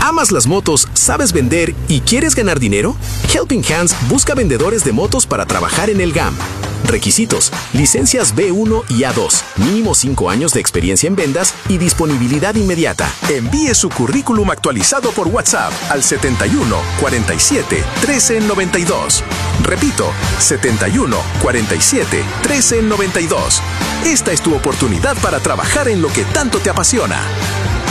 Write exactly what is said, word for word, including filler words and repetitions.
¿Amas las motos, sabes vender y quieres ganar dinero? Helping Hands busca vendedores de motos para trabajar en el G A M. Requisitos: licencias B uno y A dos, mínimo cinco años de experiencia en ventas y disponibilidad inmediata. Envíe su currículum actualizado por WhatsApp al setenta y uno, cuarenta y siete, trece, noventa y dos. Repito, setenta y uno, cuarenta y siete, trece, noventa y dos. Esta es tu oportunidad para trabajar en lo que tanto te apasiona.